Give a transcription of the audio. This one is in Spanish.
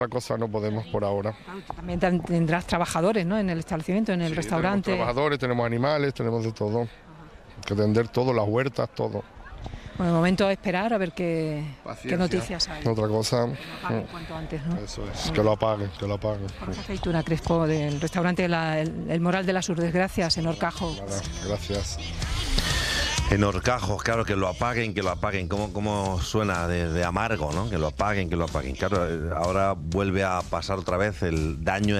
Otra cosa no podemos por ahora. Claro, tú también tendrás trabajadores, ¿no?, en el establecimiento, en el restaurante. Tenemos trabajadores, tenemos animales, tenemos de todo. Hay que atender todo, las huertas, todo. Bueno, de momento a esperar a ver qué noticias hay. Otra cosa, Cuanto antes, ¿no? eso es, que lo apaguen, que lo apaguen. Jorge Aceituna Crespo, del restaurante el Moral de las Urdes. Gracias, en Horcajo. Nada, gracias. En Horcajos, claro, que lo apaguen, cómo suena de amargo, ¿no? Que lo apaguen, Claro, ahora vuelve a pasar otra vez el daño